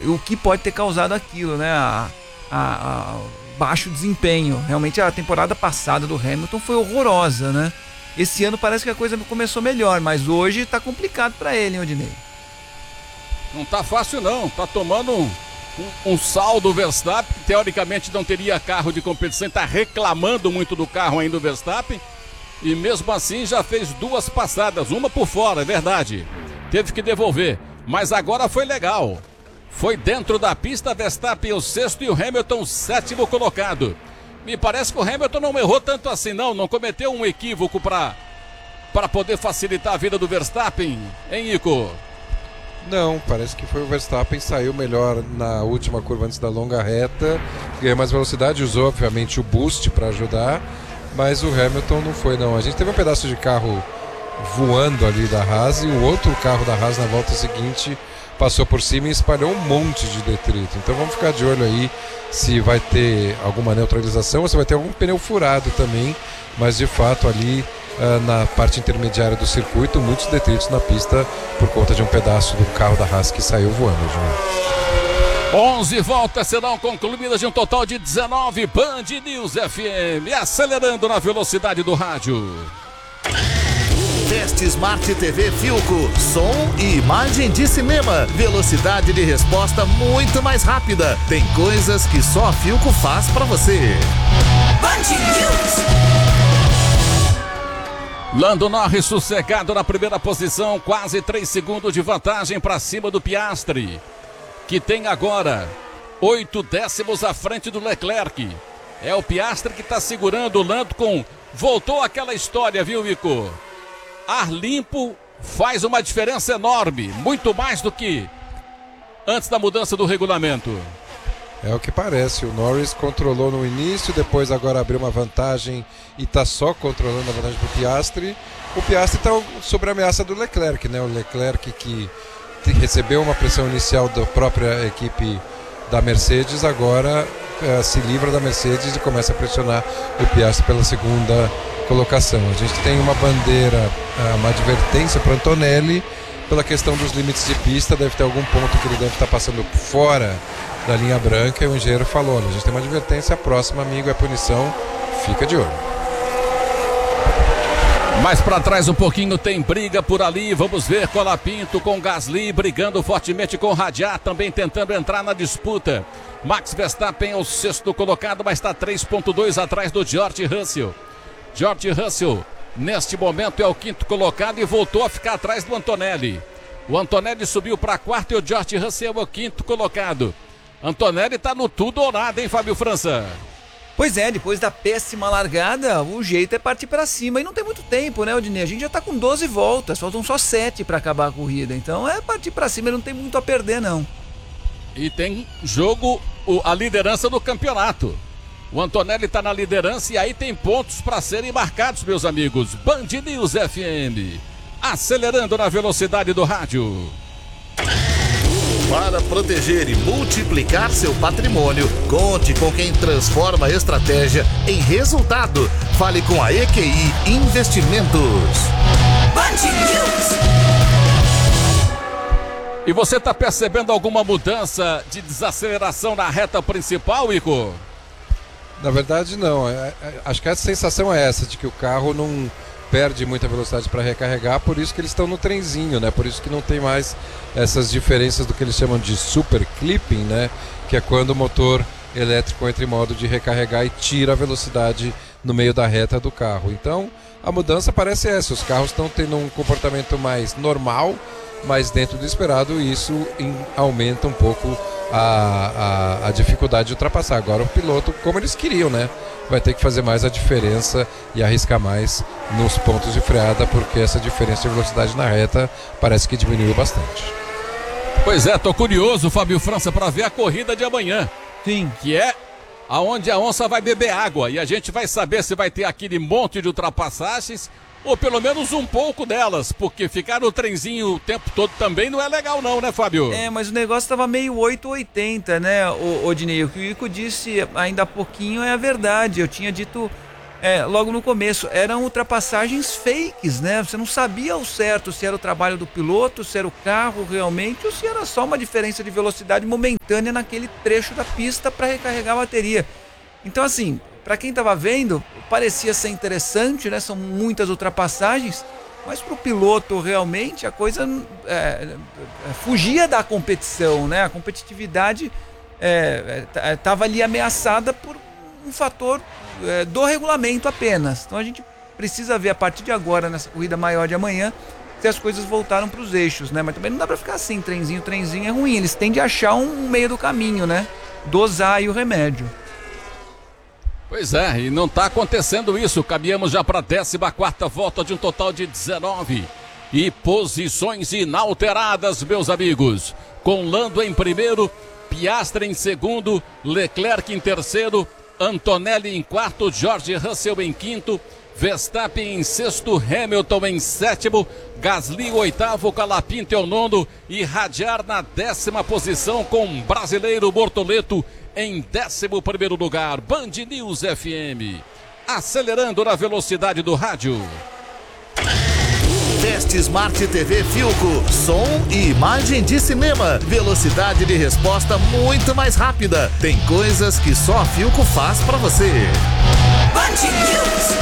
o que pode ter causado aquilo, né? Baixo desempenho. Realmente a temporada passada do Hamilton foi horrorosa, né? Esse ano parece que a coisa começou melhor, mas hoje tá complicado para ele, hein, Odinei? Não tá fácil não, tá tomando um saldo Verstappen, que teoricamente não teria carro de competição, tá reclamando muito do carro ainda o Verstappen, e mesmo assim já fez 2 passadas, uma por fora, é verdade, teve que devolver, mas agora foi legal, foi dentro da pista, Verstappen o 6º e o Hamilton o 7º colocado. Me parece que o Hamilton não errou tanto assim não cometeu um equívoco para poder facilitar a vida do Verstappen, hein, Ico? Não, parece que foi o Verstappen, saiu melhor na última curva antes da longa reta, ganhou mais velocidade, usou obviamente o boost para ajudar, mas o Hamilton não foi não. A gente teve um pedaço de carro voando ali da Haas e o outro carro da Haas na volta seguinte passou por cima e espalhou um monte de detrito. Então vamos ficar de olho aí se vai ter alguma neutralização ou se vai ter algum pneu furado também, mas de fato ali na parte intermediária do circuito, muitos detritos na pista por conta de um pedaço do carro da Haas que saiu voando, João. 11 voltas serão concluídas de um total de 19. Band News FM, acelerando na velocidade do rádio. Teste Smart TV Philco, som e imagem de cinema, velocidade de resposta muito mais rápida. Tem coisas que só a Philco faz pra você. Band News. Lando Norris sossegado na primeira posição, quase 3 segundos de vantagem para cima do Piastri, que tem agora 8 décimos à frente do Leclerc. É o Piastri que está segurando o Lando com... Voltou aquela história, viu, Ico? Ar limpo faz uma diferença enorme, muito mais do que antes da mudança do regulamento. É o que parece, o Norris controlou no início, depois agora abriu uma vantagem e está só controlando a vantagem do Piastri. O Piastri está sob a ameaça do Leclerc, né? O Leclerc que recebeu uma pressão inicial da própria equipe da Mercedes, agora se livra da Mercedes e começa a pressionar o Piastri pela segunda colocação. A gente tem uma bandeira, uma advertência para Antonelli pela questão dos limites de pista, deve ter algum ponto que ele deve estar passando fora da linha branca e o engenheiro falou, olha, a gente tem uma advertência, a próxima, amigo, é punição, fica de olho. Mais para trás um pouquinho tem briga por ali, vamos ver Colapinto com Gasly brigando fortemente com Radiar, também tentando entrar na disputa. Max Verstappen é o 6º colocado, mas está 3,2 atrás do George Russell. George Russell neste momento é o 5º colocado e voltou a ficar atrás do Antonelli. O Antonelli subiu para 4º e o George Russell é o 5º colocado. Antonelli tá no tudo ou nada, hein, Fábio França? Pois é, depois da péssima largada, o jeito é partir para cima. E não tem muito tempo, né, Odinei? A gente já tá com 12 voltas, faltam só 7 para acabar a corrida. Então é partir para cima, não tem muito a perder, não. E tem jogo, a liderança do campeonato. O Antonelli tá na liderança e aí tem pontos para serem marcados, meus amigos. Band News FM, acelerando na velocidade do rádio. Para proteger e multiplicar seu patrimônio, conte com quem transforma a estratégia em resultado. Fale com a EQI Investimentos. Band News. E você está percebendo alguma mudança de desaceleração na reta principal, Ico? Na verdade, não. Acho que a sensação é essa, de que o carro não perde muita velocidade para recarregar, por isso que eles estão no trenzinho, né? Por isso que não tem mais essas diferenças do que eles chamam de super clipping, né? Que é quando o motor elétrico entra em modo de recarregar e tira a velocidade no meio da reta do carro. Então, a mudança parece essa, os carros estão tendo um comportamento mais normal, mas dentro do esperado, isso aumenta um pouco a dificuldade de ultrapassar. Agora o piloto, como eles queriam, né? Vai ter que fazer mais a diferença e arriscar mais nos pontos de freada, porque essa diferença de velocidade na reta parece que diminuiu bastante. Pois é, tô curioso, Fábio França, para ver a corrida de amanhã. Sim. Que é aonde a onça vai beber água e a gente vai saber se vai ter aquele monte de ultrapassagens ou pelo menos um pouco delas, porque ficar no trenzinho o tempo todo também não é legal não, né, Fábio? É, mas o negócio tava meio 880, né, Odinei? O que o Ico disse ainda há pouquinho é a verdade. Eu tinha dito logo no começo, eram ultrapassagens fakes, né? Você não sabia ao certo se era o trabalho do piloto, se era o carro realmente, ou se era só uma diferença de velocidade momentânea naquele trecho da pista para recarregar a bateria. Então, assim, para quem estava vendo, parecia ser interessante, né? São muitas ultrapassagens, mas para o piloto realmente a coisa fugia da competição, né? A competitividade estava ali ameaçada por um fator do regulamento apenas. Então a gente precisa ver a partir de agora, nessa corrida maior de amanhã, se as coisas voltaram para os eixos, né? Mas também não dá para ficar assim, trenzinho é ruim. Eles tendem a achar um meio do caminho, né? Dosar aí o remédio. Pois é, e não está acontecendo isso. Caminhamos já para a 14ª volta de um total de 19. E posições inalteradas, meus amigos. Com Lando em primeiro, Piastri em segundo, Leclerc em terceiro, Antonelli em quarto, George Russell em quinto, Verstappen em sexto, Hamilton em sétimo, Gasly oitavo, Colapinto é o nono e Radiar na 10ª posição com brasileiro Bortoleto em 11º lugar. Band News FM, acelerando na velocidade do rádio. Teste Smart TV Filco, som e imagem de cinema, velocidade de resposta muito mais rápida. Tem coisas que só a Filco faz pra você. Band News.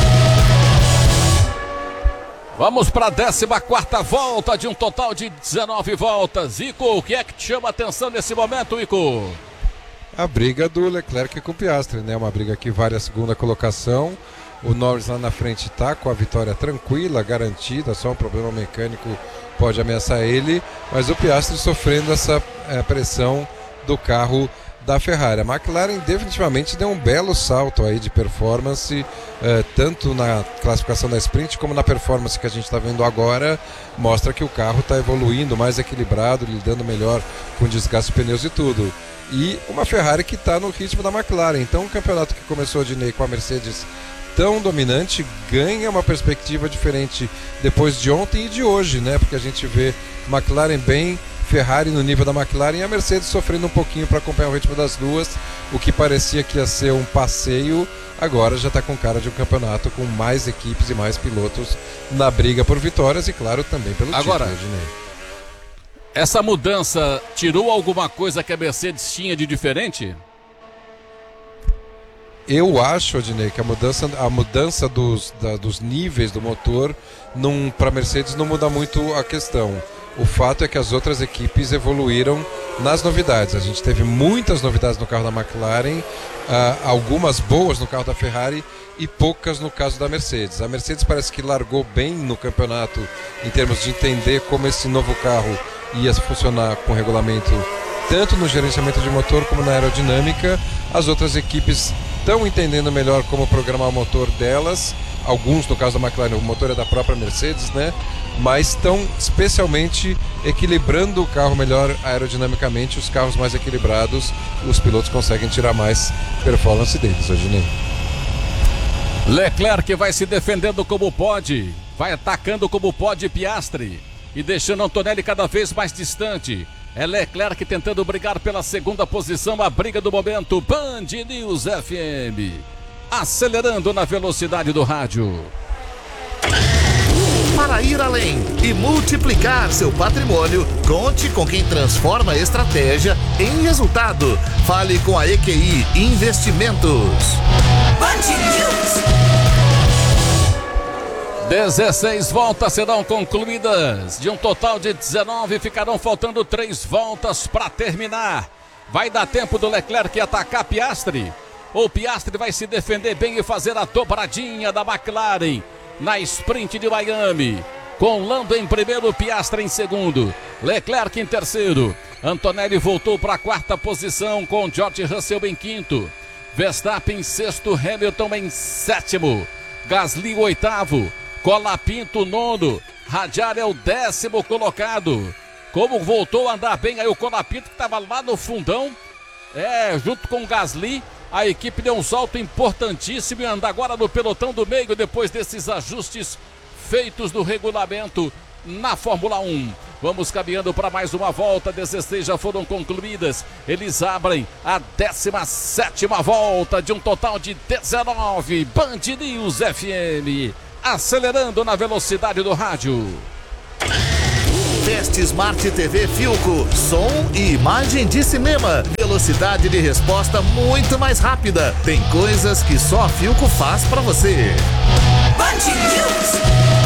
Vamos para a 14ª volta de um total de 19 voltas. Ico, o que é que te chama a atenção nesse momento, Ico? A briga do Leclerc com o Piastri, né? Uma briga que vale a segunda colocação. O Norris lá na frente está com a vitória tranquila, garantida, só um problema mecânico pode ameaçar ele, mas o Piastri sofrendo essa pressão do carro da Ferrari. A McLaren definitivamente deu um belo salto aí de performance, tanto na classificação da sprint como na performance que a gente está vendo agora. Mostra que o carro está evoluindo, mais equilibrado, lidando melhor com desgaste de pneus e tudo. E uma Ferrari que está no ritmo da McLaren. Então o campeonato que começou, Dinei, com a Mercedes tão dominante, ganha uma perspectiva diferente depois de ontem e de hoje, né? Porque a gente vê McLaren bem, Ferrari no nível da McLaren e a Mercedes sofrendo um pouquinho para acompanhar o ritmo das duas. O que parecia que ia ser um passeio, agora já está com cara de um campeonato com mais equipes e mais pilotos na briga por vitórias e, claro, também pelo título, Dinei. Essa mudança tirou alguma coisa que a Mercedes tinha de diferente? Eu acho, Odinei, que a mudança dos níveis do motor para a Mercedes não muda muito a questão. O fato é que as outras equipes evoluíram nas novidades. A gente teve muitas novidades no carro da McLaren, algumas boas no carro da Ferrari e poucas no caso da Mercedes. A Mercedes parece que largou bem no campeonato em termos de entender como esse novo carro ia funcionar com o regulamento, tanto no gerenciamento de motor como na aerodinâmica. As outras equipes estão entendendo melhor como programar o motor delas. Alguns, no caso da McLaren, o motor é da própria Mercedes, né? Mas estão especialmente equilibrando o carro melhor aerodinamicamente. Os carros mais equilibrados, os pilotos conseguem tirar mais performance deles, Odinei. Leclerc vai se defendendo como pode, vai atacando como pode Piastri e deixando Antonelli cada vez mais distante. É Leclerc tentando brigar pela segunda posição, a briga do momento. Band News FM, acelerando na velocidade do rádio. Para ir além e multiplicar seu patrimônio, conte com quem transforma a estratégia em resultado. Fale com a EQI Investimentos. Band News. 16 voltas serão concluídas. De um total de 19, ficarão faltando 3 voltas para terminar. Vai dar tempo do Leclerc atacar Piastri? Ou Piastri vai se defender bem e fazer a dobradinha da McLaren na sprint de Miami? Com Lando em primeiro, Piastri em segundo, Leclerc em terceiro. Antonelli voltou para a 4ª posição com George Russell em quinto. Verstappen em sexto, Hamilton em sétimo. Gasly 8º. Colapinto 9º, Radiar é o 10º colocado. Como voltou a andar bem aí o Colapinto, que estava lá no fundão, junto com o Gasly, a equipe deu um salto importantíssimo e anda agora no pelotão do meio depois desses ajustes feitos no regulamento na Fórmula 1. Vamos caminhando para mais uma volta. 16 já foram concluídas. Eles abrem a 17ª volta de um total de 19. Band News FM, acelerando na velocidade do rádio. Teste Smart TV Philco, som e imagem de cinema, velocidade de resposta muito mais rápida. Tem coisas que só a Philco faz pra você. Band News.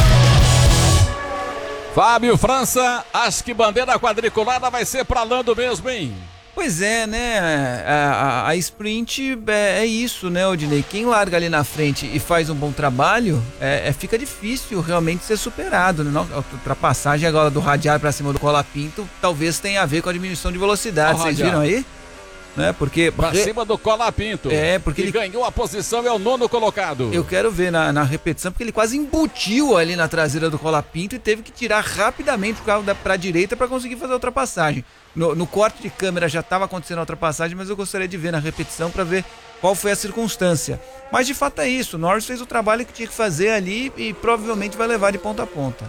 Fábio França, acho que bandeira quadriculada vai ser pra Lando mesmo, hein? Pois é, né? A sprint é isso, né, Odinei? Quem larga ali na frente e faz um bom trabalho, fica difícil realmente ser superado, né? A ultrapassagem agora do Radiar para cima do Colapinto talvez tenha a ver com a diminuição de velocidade. Vocês viram aí? Né? Porque pra cima do Colapinto. Porque ele ganhou a posição, é o 9º colocado. Eu quero ver na repetição, porque ele quase embutiu ali na traseira do Colapinto e teve que tirar rapidamente o carro para a direita para conseguir fazer a ultrapassagem. No corte de câmera já estava acontecendo a ultrapassagem, mas eu gostaria de ver na repetição para ver qual foi a circunstância. Mas de fato é isso, o Norris fez o trabalho que tinha que fazer ali e provavelmente vai levar de ponta a ponta.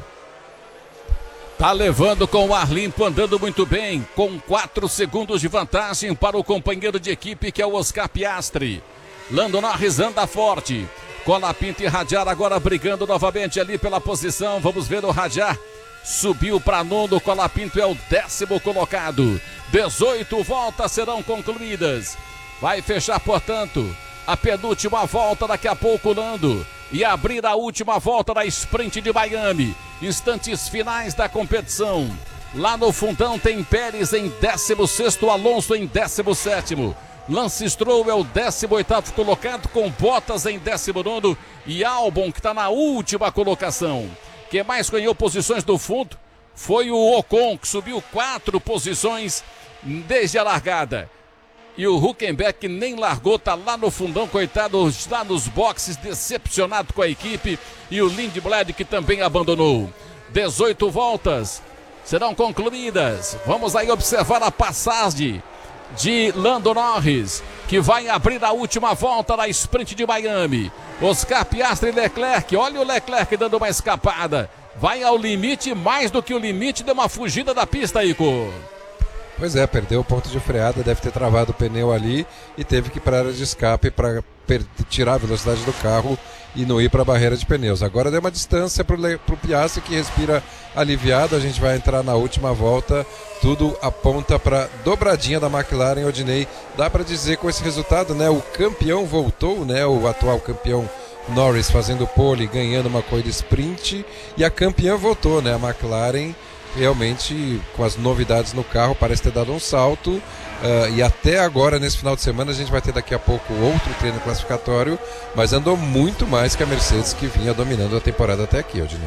Tá levando com o ar limpo, andando muito bem, com 4 segundos de vantagem para o companheiro de equipe que é o Oscar Piastri. Lando Norris anda forte, Colapinto e Radiar agora brigando novamente ali pela posição. Vamos ver o Radiar. Subiu para 9º, Colapinto é o 10º colocado. 18 voltas serão concluídas. Vai fechar, portanto, a penúltima volta daqui a pouco, Lando. E abrir a última volta da sprint de Miami. Instantes finais da competição. Lá no fundão tem Pérez em 16º, Alonso em 17º. Lance Stroll é o 18º colocado, com Bottas em 19º. E Albon, que está na última colocação. Quem mais ganhou posições do fundo foi o Ocon, que subiu 4 posições desde a largada. E o Hülkenberg nem largou, tá lá no fundão, coitado, está nos boxes, decepcionado com a equipe. E o Lindblad, que também abandonou. 18 voltas serão concluídas. Vamos aí observar a passagem de Lando Norris, que vai abrir a última volta da sprint de Miami. Oscar Piastri e Leclerc, olha o Leclerc dando uma escapada. Vai ao limite, mais do que o limite, deu uma fugida da pista, Ico. Pois é, perdeu o ponto de freada, deve ter travado o pneu ali e teve que ir para a área de escape para tirar a velocidade do carro e não ir para a barreira de pneus. Agora deu uma distância para o Piastri, que respira aliviado. A gente vai entrar na última volta, tudo aponta para dobradinha da McLaren. Odinei, dá para dizer com esse resultado, né? O campeão voltou, né? O atual campeão Norris fazendo pole, ganhando uma corrida sprint, e a campeã voltou, né? A McLaren realmente, com as novidades no carro, parece ter dado um salto. E até agora, nesse final de semana, a gente vai ter daqui a pouco outro treino classificatório, mas andou muito mais que a Mercedes, que vinha dominando a temporada até aqui, Odinei.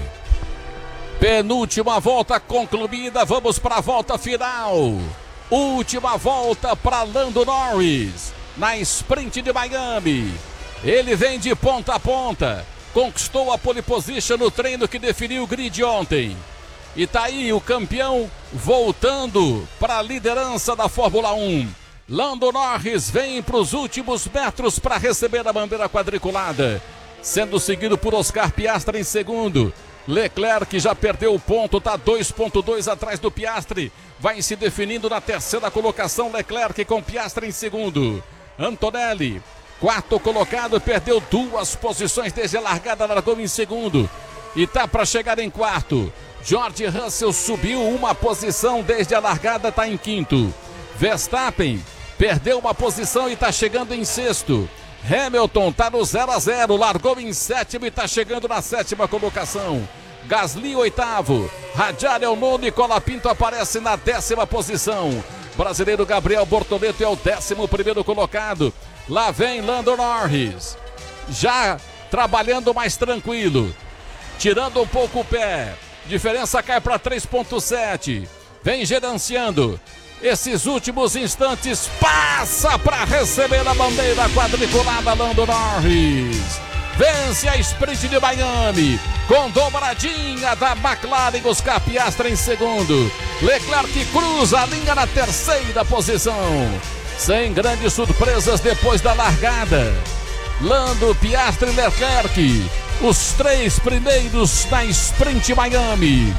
Penúltima volta concluída, vamos para a volta final. Última volta para Lando Norris na sprint de Miami. Ele vem de ponta a ponta, conquistou a pole position no treino que definiu o grid ontem. E tá aí o campeão voltando para a liderança da Fórmula 1. Lando Norris vem para os últimos metros para receber a bandeira quadriculada, sendo seguido por Oscar Piastri em segundo. Leclerc já perdeu o ponto, tá 2,2 atrás do Piastri. Vai se definindo na terceira colocação, Leclerc com Piastri em segundo. Antonelli, quarto colocado, perdeu 2 posições desde a largada, largou em segundo. E tá para chegar em quarto. George Russell subiu 1 posição desde a largada, está em quinto. Verstappen perdeu 1 posição e está chegando em sexto. Hamilton está no 0-0, largou em sétimo e está chegando na 7ª colocação. Gasly, 8º. Radiar é o 9º e Colapinto aparece na 10ª posição. Brasileiro Gabriel Bortoleto é o 11º colocado. Lá vem Lando Norris, já trabalhando mais tranquilo, tirando um pouco o pé. Diferença cai para 3,7. Vem gerenciando esses últimos instantes. Passa para receber a bandeira quadriculada. Lando Norris vence a sprint de Miami com dobradinha da McLaren. Oscar Piastri em segundo. Leclerc cruza a linha na 3ª posição. Sem grandes surpresas depois da largada. Lando, Piastri e Leclerc, os 3 primeiros na sprint Miami.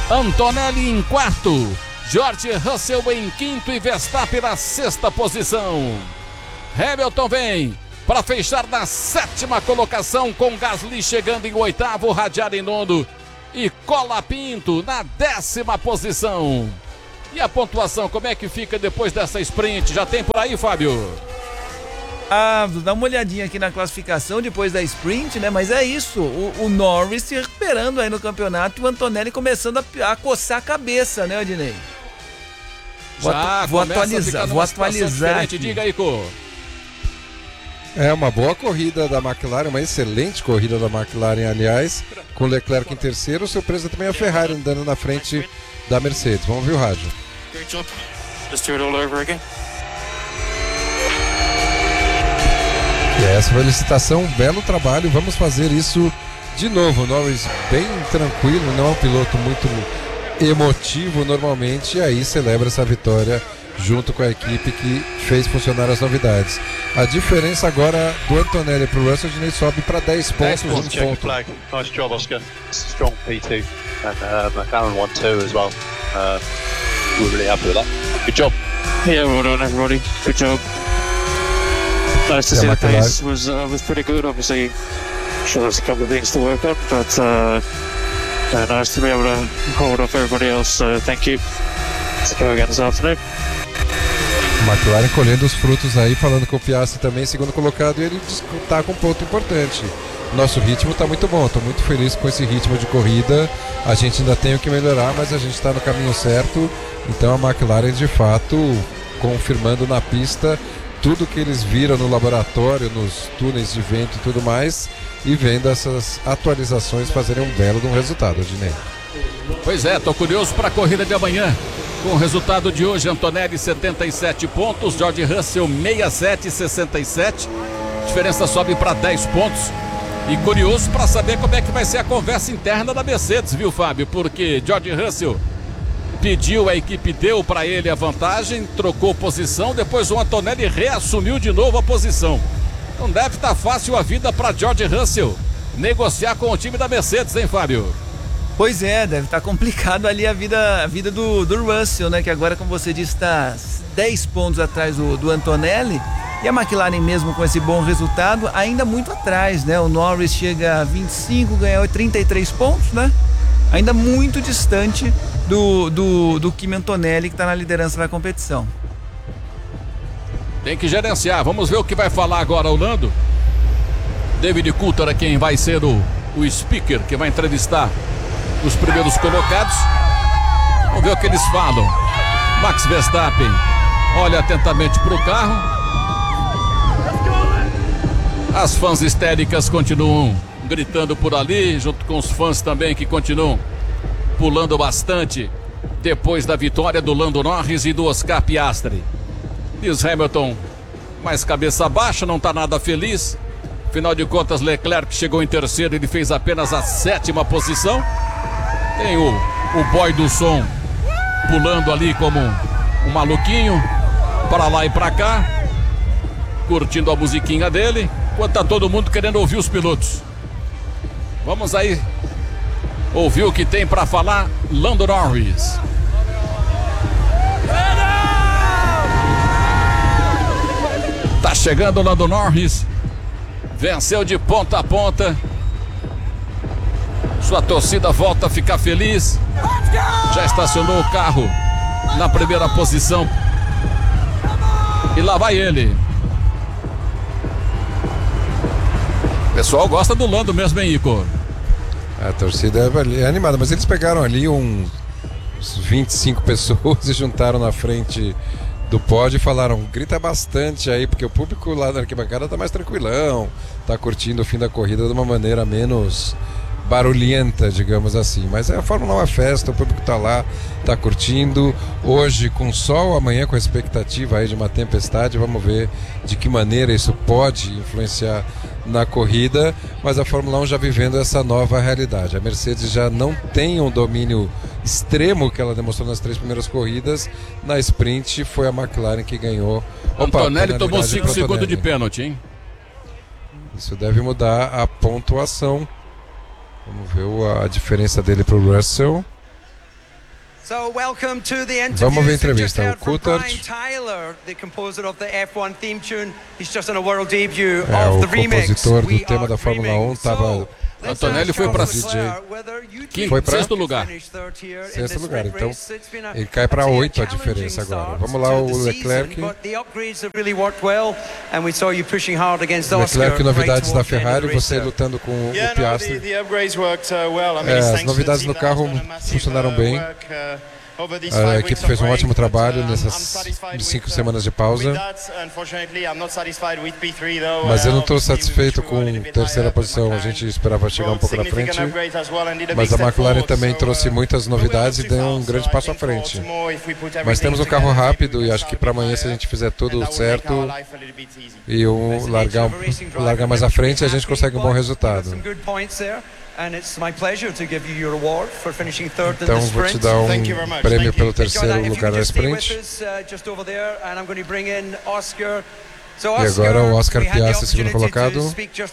Antonelli em quarto, George Russell em quinto e Verstappen na sexta posição. Hamilton vem para fechar na sétima colocação, com Gasly chegando em oitavo, Radiar em nono e Colapinto na 10ª posição. E a pontuação, como é que fica depois dessa sprint? Já tem por aí, Fábio? Dá uma olhadinha aqui na classificação depois da sprint, né? Mas é isso, o Norris se recuperando aí no campeonato e o Antonelli começando a coçar a cabeça, né, Odinei? Vou atualizar aqui. Diga aí, Cô. É uma boa corrida da McLaren, uma excelente corrida da McLaren, aliás, com Leclerc em terceiro, surpresa também a Ferrari andando na frente da Mercedes. Vamos ver o rádio. E essa foi a licitação, um belo trabalho, vamos fazer isso de novo. Norris bem tranquilo, não é um piloto muito emotivo normalmente, e aí celebra essa vitória junto com a equipe que fez funcionar as novidades. A diferença agora do Antonelli para o Russell sobe para 10 pontos. Nice job, Oscar. Strong P2 and McLaren 1-2 as well. We're really happy with that. Good job. Yeah, well done everybody. Good job. Nice to see the pace was pretty good. Obviously, sure there's a couple of things to work on, but nice to be able to hold off everybody else. So thank you. Let's go again this afternoon. McLaren colhendo os frutos aí, falando com o Piastri também, segundo colocado, e ele está com um ponto importante. Nosso ritmo está muito bom, estou muito feliz com esse ritmo de corrida. A gente ainda tem o que melhorar, mas a gente está no caminho certo. Então a McLaren de fato confirmando na pista tudo que eles viram no laboratório, nos túneis de vento e tudo mais, e vendo essas atualizações fazerem um belo de um resultado, Odinei. Pois é, tô curioso para a corrida de amanhã. Com o resultado de hoje, Antonelli 77 pontos, George Russell 67, 67. A diferença sobe para 10 pontos. E curioso para saber como é que vai ser a conversa interna da Mercedes, viu, Fábio? Porque George Russell pediu, a equipe deu para ele a vantagem, trocou posição, depois o Antonelli reassumiu de novo a posição. Não deve estar fácil a vida para George Russell negociar com o time da Mercedes, hein, Fábio? Pois é, deve estar complicado ali a vida do Russell, né? Que agora, como você disse, está 10 pontos atrás do Antonelli. E a McLaren, mesmo com esse bom resultado, ainda muito atrás, né? O Norris chega a 25, ganhou 33 pontos, né? Ainda muito distante do Kimi Antonelli, que está na liderança da competição. Tem que gerenciar. Vamos ver o que vai falar agora o Lando. David Coulthard é quem vai ser o speaker, que vai entrevistar os primeiros colocados. Vamos ver o que eles falam. Max Verstappen olha atentamente para o carro. As fãs histéricas continuam gritando por ali, junto com os fãs também que continuam pulando bastante depois da vitória do Lando Norris e do Oscar Piastri. Lewis Hamilton mais cabeça baixa, não está nada feliz. Afinal de contas, Leclerc chegou em terceiro, ele fez apenas a 7ª posição. Tem o boy do som pulando ali como um maluquinho, para lá e para cá, curtindo a musiquinha dele, enquanto tá todo mundo querendo ouvir os pilotos. Vamos aí ouvir o que tem para falar Lando Norris. Tá chegando o Lando Norris, venceu de ponta a ponta. Sua torcida volta a ficar feliz. Já estacionou o carro na primeira posição. E lá vai ele. O pessoal gosta do Lando mesmo, hein, Igor? A torcida é animada, mas eles pegaram ali uns 25 pessoas e juntaram na frente do pódio e falaram, grita bastante aí, porque o público lá na arquibancada tá mais tranquilão, tá curtindo o fim da corrida de uma maneira menos barulhenta, digamos assim. Mas a Fórmula 1 é uma festa, o público tá lá, tá curtindo. Hoje com sol, amanhã com a expectativa aí de uma tempestade. Vamos ver de que maneira isso pode influenciar na corrida, mas a Fórmula 1 já vivendo essa nova realidade. A Mercedes já não tem um domínio extremo que ela demonstrou nas 3 primeiras corridas. Na sprint foi a McLaren que ganhou. Antonelli tomou 5 segundos de pênalti, hein? Isso deve mudar a pontuação. Vamos ver a diferença dele para o Russell. Vamos ver a entrevista. O Coulthard o compositor do tema da Fórmula 1, estava... Antonelli foi para sexto lugar. Sexto lugar, então ele cai para 8 a diferença agora. Vamos lá, o Leclerc. Leclerc, novidades da Ferrari, você lutando com o Piastri. As novidades no carro funcionaram bem. A equipe fez um ótimo trabalho nessas 5 semanas de pausa. Mas eu não estou satisfeito com a terceira posição. A gente esperava chegar um pouco na frente. Mas a McLaren também trouxe muitas novidades e deu um grande passo à frente. Mas temos um carro rápido e acho que para amanhã, se a gente fizer tudo certo e largar mais à frente, a gente consegue um bom resultado. Então vou te dar um prêmio pelo terceiro lugar na sprint. E agora o Oscar Piastri, segundo colocado.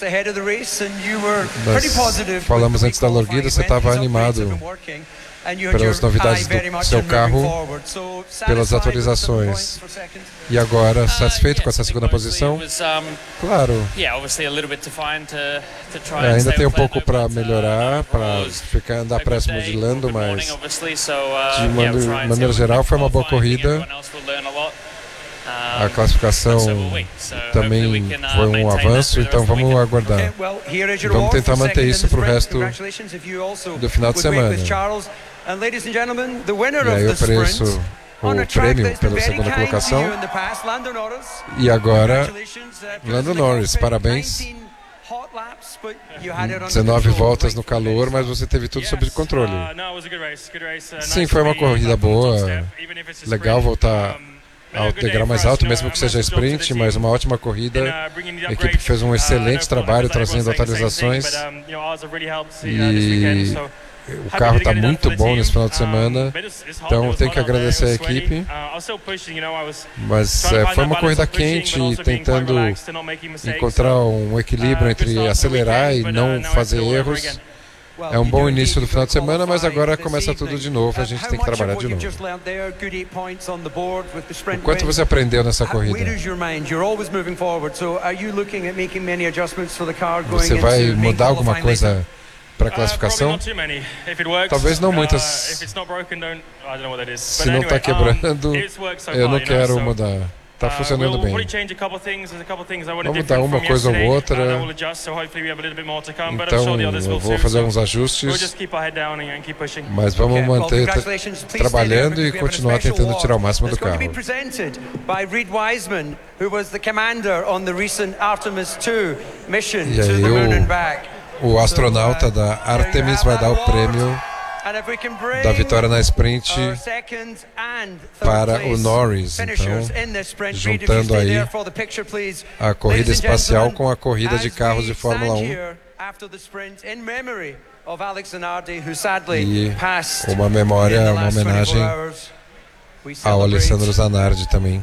Nós falamos antes da largada, você estava animado pelas novidades do seu carro, pelas atualizações. E agora, satisfeito com essa segunda posição? Claro. Ainda tem um pouco para melhorar, para andar próximo de Lando, mas de maneira geral foi uma boa corrida. A classificação também foi um avanço, então vamos aguardar. E vamos tentar manter isso para o resto do final de semana. E aí eu ofereço o prêmio pela segunda colocação. E agora, Lando Norris, parabéns. 19 voltas no calor, mas você teve tudo sob controle. Sim, foi uma corrida boa. Legal voltar ao degrau mais alto, mesmo que seja sprint, mas uma ótima corrida. A equipe fez um excelente trabalho trazendo atualizações. E o carro está muito bom nesse final de semana, então tenho que agradecer a equipe. Mas foi uma corrida quente, tentando encontrar um equilíbrio entre acelerar e não fazer erros. É um bom início do final de semana, mas agora começa tudo de novo, a gente tem que trabalhar de novo. O quanto você aprendeu nessa corrida? Você vai mudar alguma coisa para a classificação? Talvez não muitas. Se não está quebrando, eu não quero mudar. Está funcionando bem. Vamos dar uma coisa ou outra. Então eu vou fazer alguns ajustes. Mas vamos manter trabalhando e continuar tentando tirar o máximo do carro. E aí o astronauta da Artemis vai dar o prêmio da vitória na sprint para o Norris, então juntando aí a corrida espacial com a corrida de carros de Fórmula 1 e uma memória, uma homenagem ao Alessandro Zanardi também,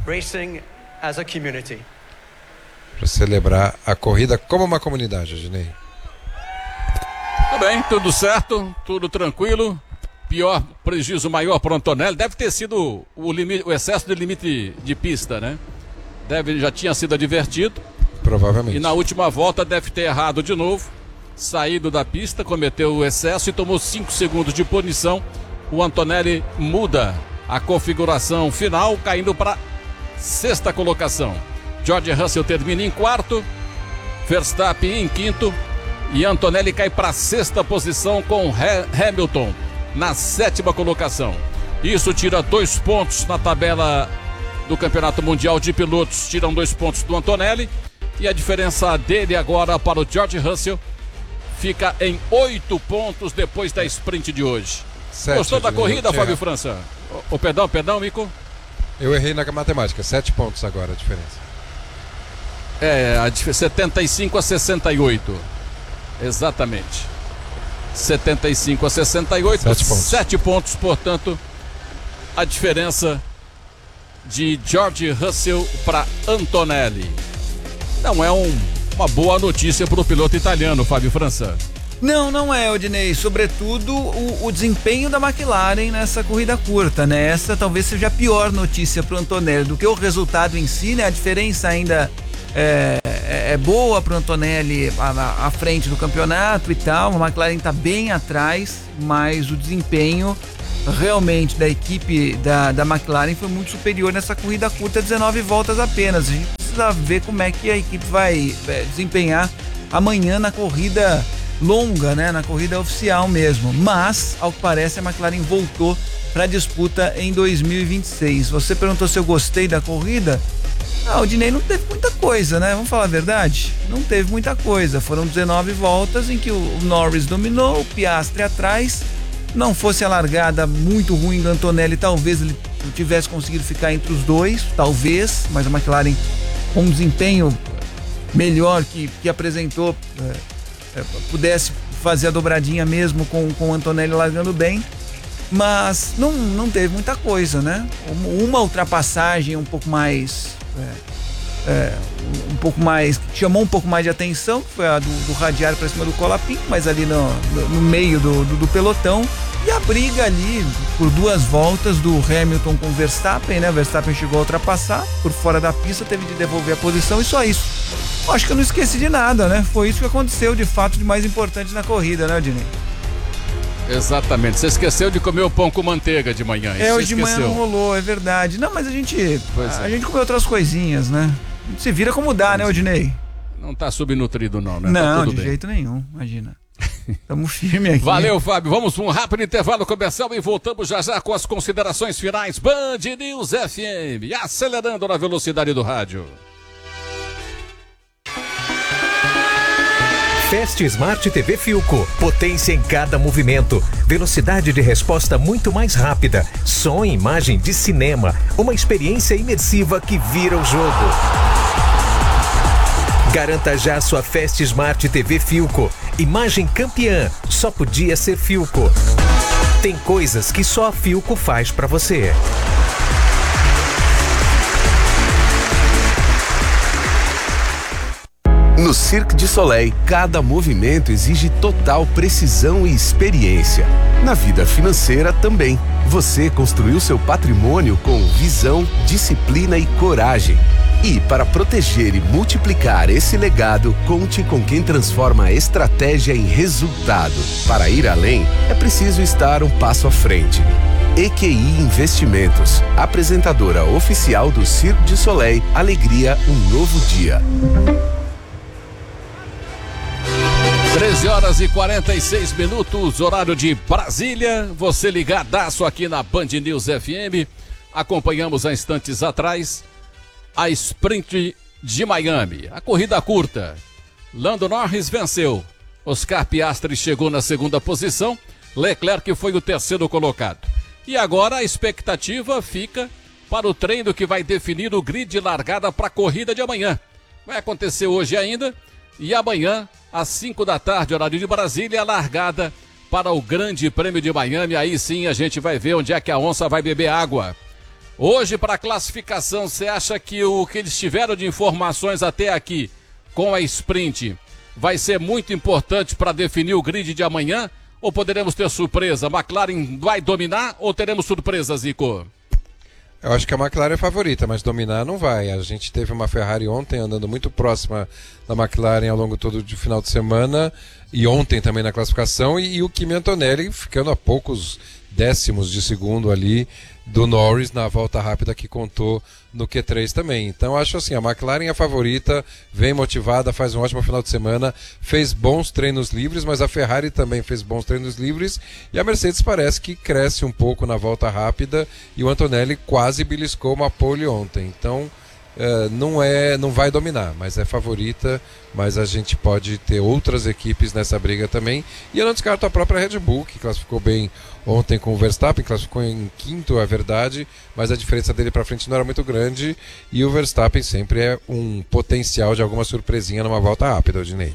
para celebrar a corrida como uma comunidade, Adinei. Tudo bem, tudo certo, tudo tranquilo. Pior prejuízo maior para o Antonelli deve ter sido o excesso de limite de pista, né? Já tinha sido advertido. Provavelmente. E na última volta deve ter errado de novo. Saído da pista, cometeu o excesso e tomou 5 segundos de punição. O Antonelli muda a configuração final, caindo para 6ª colocação. George Russell termina em 4º, Verstappen em 5º. E Antonelli cai para a 6ª posição com Hamilton na 7ª colocação. Isso tira 2 pontos na tabela do Campeonato Mundial de Pilotos. Tiram 2 pontos do Antonelli. E a diferença dele agora para o George Russell fica em 8 pontos depois da sprint de hoje. Gostou da corrida, Fábio França? Perdão, Mico? Eu errei na matemática. 7 pontos agora a diferença. 75 a 68. Exatamente. 75 a 68, 7 pontos, portanto, a diferença de George Russell para Antonelli. Não é uma boa notícia para o piloto italiano, Fábio França. Não é, Odinei. Sobretudo o desempenho da McLaren nessa corrida curta, né? Essa talvez seja a pior notícia pro Antonelli do que o resultado em si, né? A diferença ainda é boa pro Antonelli à frente do campeonato e tal. A McLaren tá bem atrás, mas o desempenho realmente da equipe da McLaren foi muito superior nessa corrida curta, 19 voltas apenas. A gente precisa ver como é que a equipe vai desempenhar amanhã na corrida longa, né? Na corrida oficial mesmo. Mas, ao que parece, a McLaren voltou para a disputa em 2026. Você perguntou se eu gostei da corrida. O Dinei não teve muita coisa, né? Vamos falar a verdade? Não teve muita coisa. Foram 19 voltas em que o Norris dominou, o Piastri atrás. Não fosse a largada muito ruim do Antonelli, talvez ele tivesse conseguido ficar entre os dois, talvez, mas a McLaren com um desempenho melhor que apresentou, pudesse fazer a dobradinha mesmo com o Antonelli largando bem, mas não teve muita coisa, né? Uma ultrapassagem um pouco mais que chamou um pouco mais de atenção, que foi a do radiário para cima do Colapinto, mas ali no meio do pelotão, e a briga ali por 2 voltas do Hamilton com o Verstappen, né? O Verstappen chegou a ultrapassar por fora da pista, teve de devolver a posição e só isso. Acho que eu não esqueci de nada, né? Foi isso que aconteceu de fato de mais importante na corrida, né, Dinei? Exatamente, você esqueceu de comer o pão com manteiga de manhã. Hoje de manhã não rolou, é verdade. Não, mas a gente comeu outras coisinhas, né? A gente se vira como dá, né, Odinei? Não tá subnutrido não, né? Não, tá tudo de bem. Jeito nenhum, imagina. Tamo firme aqui. Valeu, Fábio. Vamos para um rápido intervalo comercial e voltamos já com as considerações finais. Band News FM, acelerando na velocidade do rádio. Fast Smart TV Philco, potência em cada movimento, velocidade de resposta muito mais rápida, som e imagem de cinema, uma experiência imersiva que vira o jogo. Garanta já sua Fast Smart TV Philco, imagem campeã, só podia ser Philco. Tem coisas que só a Philco faz pra você. No Cirque du Soleil, cada movimento exige total precisão e experiência. Na vida financeira também. Você construiu seu patrimônio com visão, disciplina e coragem. E para proteger e multiplicar esse legado, conte com quem transforma a estratégia em resultado. Para ir além, é preciso estar um passo à frente. EQI Investimentos, apresentadora oficial do Cirque du Soleil, alegria, um novo dia. 13h46, horário de Brasília. Você ligadaço aqui na Band News FM. Acompanhamos há instantes atrás a sprint de Miami, a corrida curta. Lando Norris venceu. Oscar Piastri chegou na segunda posição. Leclerc foi o terceiro colocado. E agora a expectativa fica para o treino que vai definir o grid de largada para a corrida de amanhã. Vai acontecer hoje ainda. E amanhã, às 5 da tarde, horário de Brasília, a largada para o Grande Prêmio de Miami. Aí sim a gente vai ver onde é que a onça vai beber água. Hoje, para a classificação, você acha que o que eles tiveram de informações até aqui com a sprint vai ser muito importante para definir o grid de amanhã? Ou poderemos ter surpresa? A McLaren vai dominar ou teremos surpresa, Zico? Eu acho que a McLaren é favorita, mas dominar não vai. A gente teve uma Ferrari ontem andando muito próxima da McLaren ao longo todo do final de semana e ontem também na classificação e o Kimi Antonelli ficando a poucos décimos de segundo ali do Norris na volta rápida que contou no Q3 também. Então acho assim, a McLaren é a favorita, vem motivada, faz um ótimo final de semana, fez bons treinos livres, mas a Ferrari também fez bons treinos livres e a Mercedes parece que cresce um pouco na volta rápida e o Antonelli quase beliscou uma pole ontem. Então não vai dominar, mas é favorita, mas a gente pode ter outras equipes nessa briga também. E eu não descarto a própria Red Bull, que classificou bem ontem com o Verstappen, classificou em quinto, é verdade, mas a diferença dele para frente não era muito grande e o Verstappen sempre é um potencial de alguma surpresinha numa volta rápida, Odinei.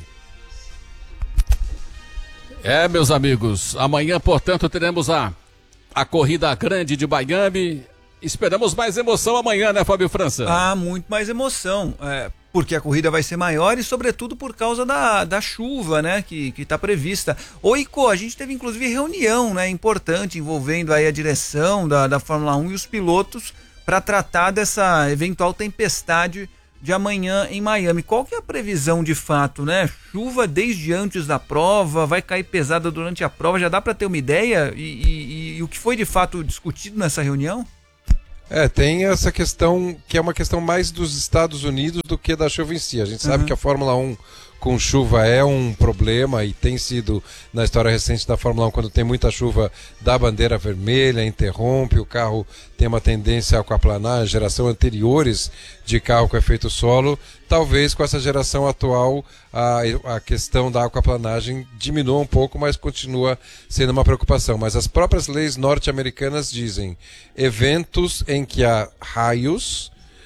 Meus amigos, amanhã, portanto, teremos a corrida grande de Miami. Esperamos mais emoção amanhã, né, Fábio França? Muito mais emoção. porque a corrida vai ser maior e sobretudo por causa da chuva, né, que está prevista. Ô Ico, a gente teve inclusive reunião, né, importante envolvendo aí a direção da Fórmula 1 e os pilotos para tratar dessa eventual tempestade de amanhã em Miami. Qual que é a previsão de fato, né? Chuva desde antes da prova, vai cair pesada durante a prova, já dá para ter uma ideia? E o que foi de fato discutido nessa reunião? Tem essa questão que é uma questão mais dos Estados Unidos do que da chuva em si. A gente sabe que a Fórmula 1 com chuva é um problema e tem sido, na história recente da Fórmula 1, quando tem muita chuva, dá bandeira vermelha, interrompe, o carro tem uma tendência a aquaplanar, geração anteriores de carro com efeito solo. Talvez com essa geração atual a questão da aquaplanagem diminua um pouco, mas continua sendo uma preocupação. Mas as próprias leis norte-americanas dizem eventos em que há raios,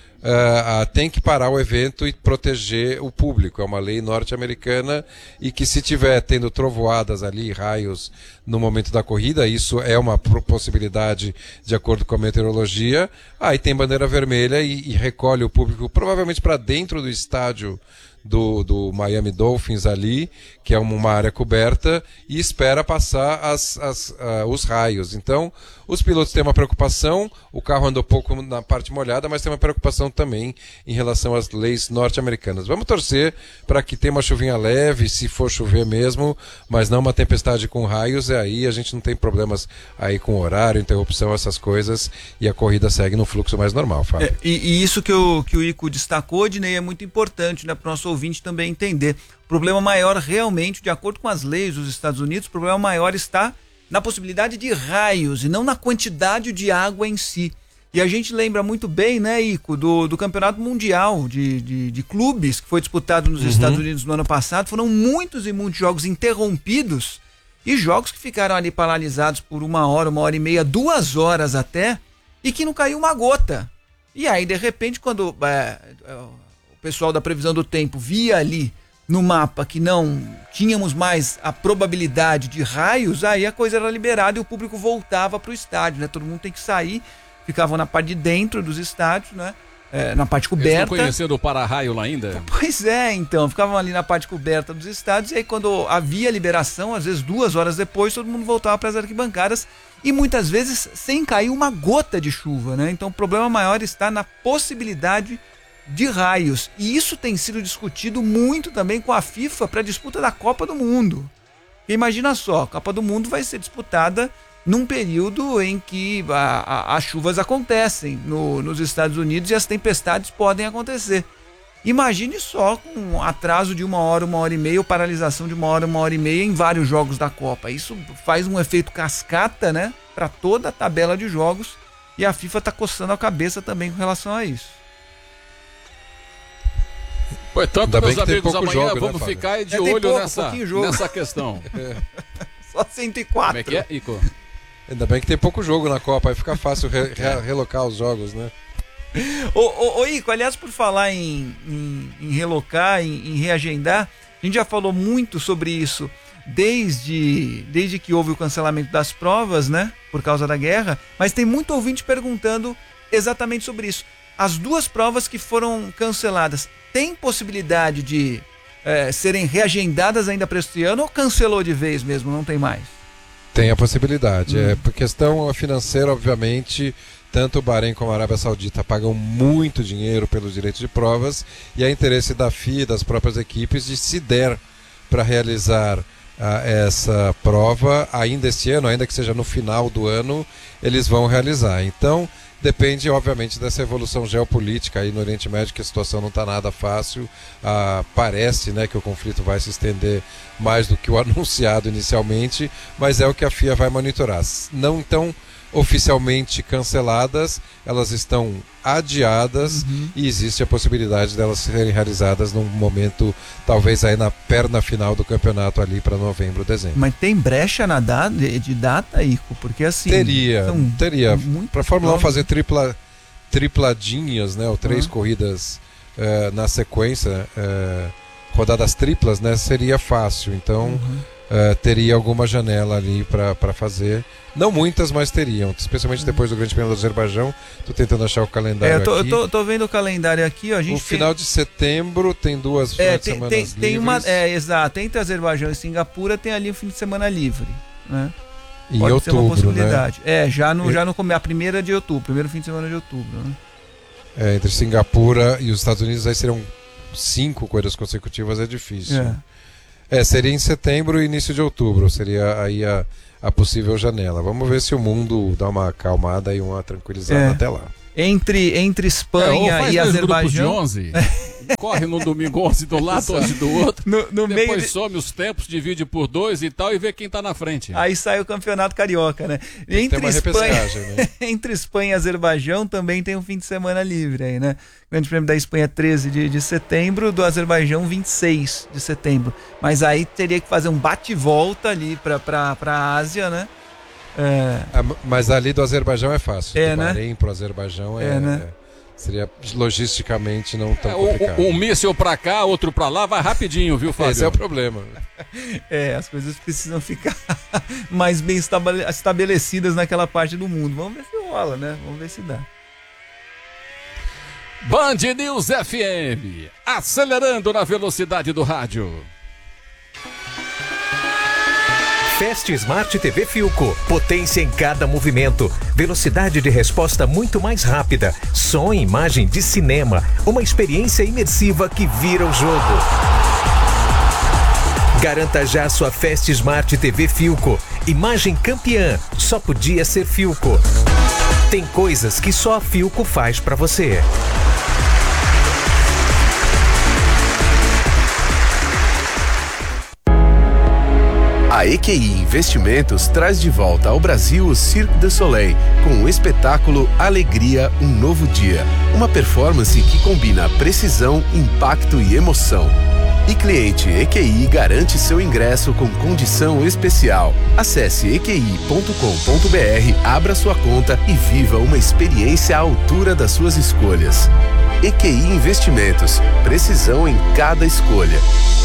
tem que parar o evento e proteger o público. É uma lei norte-americana e que se tiver tendo trovoadas ali, raios no momento da corrida, isso é uma possibilidade de acordo com a meteorologia. Aí tem bandeira vermelha e recolhe o público provavelmente para dentro do estádio do Miami Dolphins ali, que é uma área coberta, e espera passar os raios. Então, os pilotos têm uma preocupação, o carro andou pouco na parte molhada, mas tem uma preocupação também em relação às leis norte-americanas. Vamos torcer para que tenha uma chuvinha leve, se for chover mesmo, mas não uma tempestade com raios, e aí a gente não tem problemas aí com horário, interrupção, essas coisas, e a corrida segue no fluxo mais normal, Fábio. E isso que o Ico destacou, Dinei, é muito importante, né, para o nosso ouvinte também entender. O problema maior realmente, de acordo com as leis dos Estados Unidos, o problema maior está na possibilidade de raios e não na quantidade de água em si. E a gente lembra muito bem, né, Ico, do Campeonato Mundial de Clubes, que foi disputado nos Estados Unidos no ano passado. Foram muitos e muitos jogos interrompidos e jogos que ficaram ali paralisados por 1 hora, 1h30, 2 horas até, e que não caiu uma gota. E aí, de repente, quando o pessoal da previsão do tempo via ali no mapa que não tínhamos mais a probabilidade de raios, aí a coisa era liberada e o público voltava para o estádio, né? Todo mundo tem que sair, ficavam na parte de dentro dos estádios, né? Na parte coberta. Eles estão conhecendo o para-raio lá ainda? Pois é, então, ficavam ali na parte coberta dos estádios e aí quando havia liberação, às vezes 2 horas depois, todo mundo voltava para as arquibancadas e muitas vezes sem cair uma gota de chuva, né? Então o problema maior está na possibilidade de raios, e isso tem sido discutido muito também com a FIFA para a disputa da Copa do Mundo. E imagina só, a Copa do Mundo vai ser disputada num período em que as chuvas acontecem nos Estados Unidos e as tempestades podem acontecer. Imagine só com um atraso de 1 hora, 1h30, ou paralisação de 1 hora, 1h30 em vários jogos da Copa. Isso faz um efeito cascata, né, para toda a tabela de jogos, e a FIFA está coçando a cabeça também com relação a isso. Portanto, meus amigos, amanhã jogo, vamos ficar de olho nessa questão. Só 104. Como é que é, Ico? Ainda bem que tem pouco jogo na Copa, aí fica fácil relocar os jogos, né? Ô Ico, aliás, por falar em relocar, em reagendar, a gente já falou muito sobre isso desde que houve o cancelamento das provas, né? Por causa da guerra, mas tem muito ouvinte perguntando exatamente sobre isso. As 2 provas que foram canceladas, tem possibilidade de serem reagendadas ainda para este ano ou cancelou de vez mesmo, não tem mais? Tem a possibilidade. Por questão financeira, obviamente, tanto o Bahrein como a Arábia Saudita pagam muito dinheiro pelos direitos de provas e é interesse da FIA e das próprias equipes de, se der para realizar essa prova ainda este ano, ainda que seja no final do ano, eles vão realizar. Então, depende, obviamente, dessa evolução geopolítica aí no Oriente Médio, que a situação não está nada fácil. Parece, né, que o conflito vai se estender mais do que o anunciado inicialmente, mas é o que a FIA vai monitorar. Não estão oficialmente canceladas, elas estão adiadas e existe a possibilidade delas serem realizadas num momento, talvez aí na perna final do campeonato ali para novembro, dezembro. Mas tem brecha na de data, Ico? Porque assim... Teria. Para a Fórmula 1 fazer tripladinhas, né, ou 3 corridas na sequência, rodadas triplas, né, seria fácil. Então, teria alguma janela ali para fazer. Não muitas, mas teriam, especialmente depois do Grande Prêmio do Azerbaijão. Estou tentando achar o calendário aqui. Tô vendo o calendário aqui, ó. No final de setembro tem 2 finais de semana livres. Exato, entre Azerbaijão e Singapura tem ali um fim de semana livre, né? Em Pode outubro, ser uma possibilidade. né? Já no a primeira de outubro, primeiro fim de semana de outubro, né? Entre Singapura e os Estados Unidos aí serão 5 corridas consecutivas, é difícil. Seria em setembro e início de outubro, seria aí a possível janela. Vamos ver se o mundo dá uma acalmada e uma tranquilizada até lá. Entre Espanha e Azerbaijão. De 11. Corre no domingo 11 do lado, 11 do outro. Depois some os tempos, divide por 2 e tal, e vê quem tá na frente. Aí sai o Campeonato Carioca, né? Entre Espanha e Azerbaijão também tem um fim de semana livre aí, né? O Grande Prêmio da Espanha 13 de setembro, do Azerbaijão 26 de setembro. Mas aí teria que fazer um bate-volta ali pra Ásia, né? Mas ali do Azerbaijão é fácil. Do né? Bahrein pro Azerbaijão né? Seria logisticamente não tão complicado. Um míssil pra cá, outro pra lá, vai rapidinho, viu, Fábio? Esse é o problema. As coisas precisam ficar mais bem estabelecidas naquela parte do mundo. Vamos ver se rola, né? Vamos ver se dá. Band News FM, acelerando na velocidade do rádio. Fast Smart TV Philco, potência em cada movimento, velocidade de resposta muito mais rápida, som e imagem de cinema, uma experiência imersiva que vira o jogo. Garanta já sua Fast Smart TV Philco, imagem campeã, só podia ser Philco. Tem coisas que só a Philco faz pra você. A EQI Investimentos traz de volta ao Brasil o Cirque du Soleil, com o espetáculo Alegria, um Novo Dia. Uma performance que combina precisão, impacto e emoção. E cliente EQI garante seu ingresso com condição especial. Acesse eqi.com.br, abra sua conta e viva uma experiência à altura das suas escolhas. EQI Investimentos, precisão em cada escolha.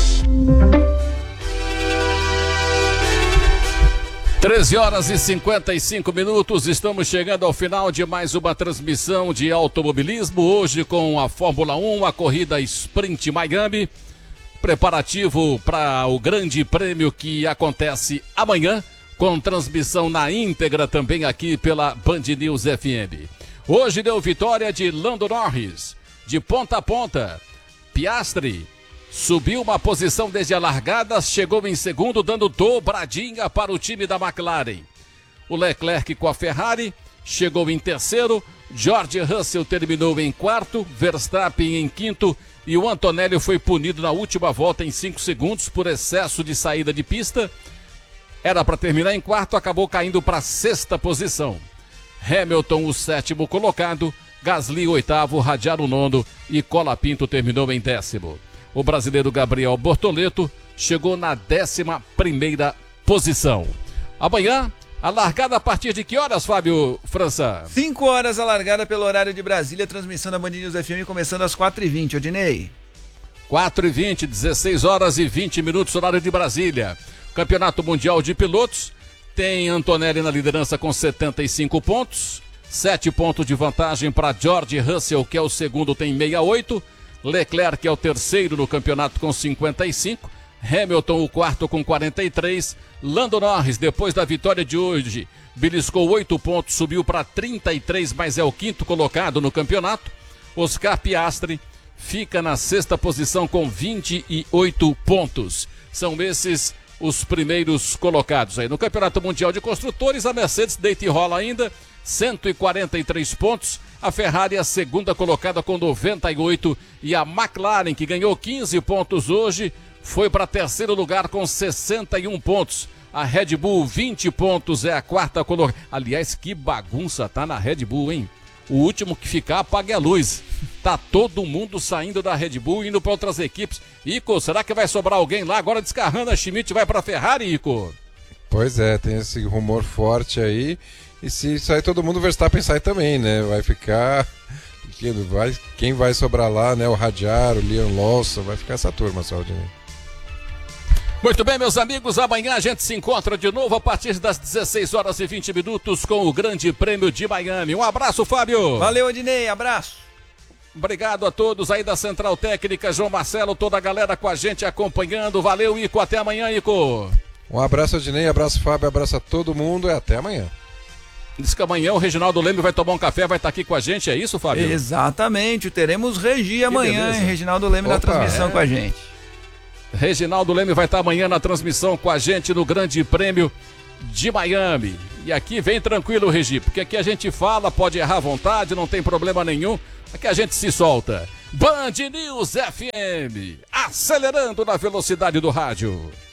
13h55, estamos chegando ao final de mais uma transmissão de automobilismo, hoje com a Fórmula 1, a corrida Sprint Miami, preparativo para o grande prêmio que acontece amanhã, com transmissão na íntegra também aqui pela Band News FM. Hoje deu vitória de Lando Norris, de ponta a ponta. Piastri subiu uma posição desde a largada, chegou em segundo, dando dobradinha para o time da McLaren. O Leclerc com a Ferrari chegou em terceiro, George Russell terminou em quarto, Verstappen em quinto e o Antonelli foi punido na última volta em 5 segundos por excesso de saída de pista. Era para terminar em quarto, acabou caindo para a sexta posição. Hamilton, o sétimo colocado, Gasly, oitavo, Radiaro, nono e Colapinto terminou em décimo. O brasileiro Gabriel Bortoleto chegou na 11ª posição. Amanhã, a largada a partir de que horas, Fábio França? 5 horas a largada pelo horário de Brasília, transmissão da Band News FM começando às 4h20, Odinei. 4h20, 16h20, horário de Brasília. Campeonato Mundial de Pilotos, tem Antonelli na liderança com 75 pontos, 7 pontos de vantagem para George Russell, que é o segundo, tem 68, Leclerc, que é o terceiro no campeonato com 55, Hamilton o quarto com 43, Lando Norris, depois da vitória de hoje, beliscou 8 pontos, subiu para 33, mas é o quinto colocado no campeonato. Oscar Piastri fica na sexta posição com 28 pontos. São esses os primeiros colocados aí. No Campeonato Mundial de Construtores, a Mercedes deita e rola ainda, 143 pontos. A Ferrari a segunda colocada com 98 e a McLaren, que ganhou 15 pontos hoje, foi para terceiro lugar com 61 pontos. A Red Bull, 20 pontos, é a quarta colocada. Aliás, que bagunça tá na Red Bull, hein? O último que ficar, apague a luz. Tá todo mundo saindo da Red Bull, indo para outras equipes. Ico, será que vai sobrar alguém lá? Agora descarrando a Schmidt, vai para a Ferrari, Ico? Pois é, tem esse rumor forte aí. E se sair todo mundo, o Verstappen sai também, né? Vai ficar... Quem vai sobrar lá, né? O Radiaro, o Liam Lawson, vai ficar essa turma só, Aldinei. Muito bem, meus amigos, amanhã a gente se encontra de novo a partir das 16 horas e 20 minutos com o Grande Prêmio de Miami. Um abraço, Fábio. Valeu, Odinei, abraço. Obrigado a todos aí da Central Técnica, João Marcelo, toda a galera com a gente acompanhando. Valeu, Ico, até amanhã, Ico. Um abraço, Odinei, abraço, Fábio, abraço a todo mundo e até amanhã. Diz que amanhã o Reginaldo Leme vai tomar um café, vai estar aqui com a gente, é isso, Fábio? Exatamente, teremos Regi amanhã, hein? Reginaldo Leme na Opa, transmissão com a gente. Reginaldo Leme vai estar amanhã na transmissão com a gente no Grande Prêmio de Miami. E aqui vem tranquilo, Regi, porque aqui a gente fala, pode errar à vontade, não tem problema nenhum. Aqui a gente se solta. Band News FM, acelerando na velocidade do rádio.